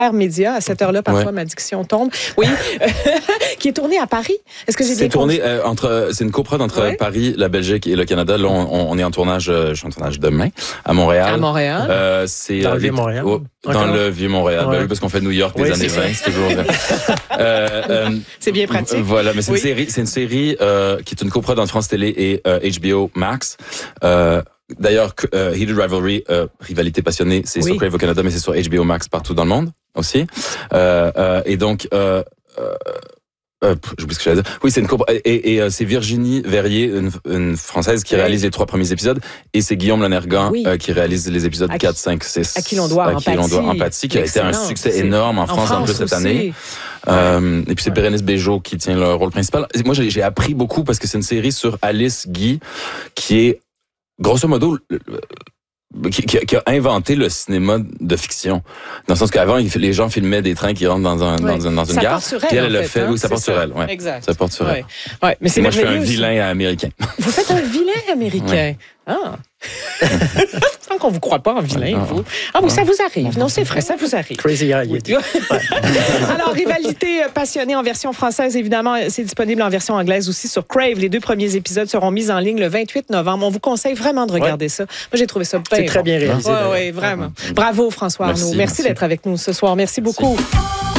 Média. À cette heure-là, parfois, ma diction tombe. Oui, qui est tourné à Paris. Est-ce que j'ai bien compris? C'est une coprode entre Paris, la Belgique et le Canada. Là, on est en tournage, je suis en tournage demain, à Montréal. À Montréal. C'est dans le Vieux-Montréal. Dans le Vieux-Montréal. Oui, parce qu'on fait New York des années 20, c'est toujours... c'est bien pratique. Voilà, mais c'est une série qui est une coprode entre France Télé et HBO Max. D'ailleurs, Heated Rivalry, rivalité passionnée, c'est sur Crave au Canada, mais c'est sur HBO Max partout dans le monde aussi. Et donc, j'oublie ce que j'allais dire. Oui, c'est une et c'est Virginie Verrier, une Française, qui réalise les 3 premiers épisodes, et c'est Guillaume Lenergan qui réalise les épisodes 4, 5, 6. À qui l'on doit Empathie, qui a été un succès énorme en France en plus cette année. Et puis c'est Bérénice Bejo qui tient le rôle principal. Moi, j'ai appris beaucoup parce que c'est une série sur Alice Guy, qui est grosso modo qui a inventé le cinéma de fiction. Dans le sens qu'avant, les gens filmaient des trains qui rentrent dans une gare. Puis elle le fait. Oui, ça porte sur elle. Ouais. Exact. Ça porte sur elle. Ouais. Mais c'est moi, je fais un vilain américain. Vous faites un vilain américain. Ah. Sans qu'on vous croit pas en vilain, vous. Ah oui, ça vous arrive. Non, c'est vrai, ça vous arrive. Crazy Idea. Alors, Rivalité passionnée en version française, évidemment, c'est disponible en version anglaise aussi sur Crave. Les 2 premiers épisodes seront mis en ligne le 28 novembre. On vous conseille vraiment de regarder ça. Moi, j'ai trouvé ça bien. C'est très bien réalisé. Oui, vraiment. Bravo, François Arnaud. Merci d'être avec nous ce soir. Merci beaucoup.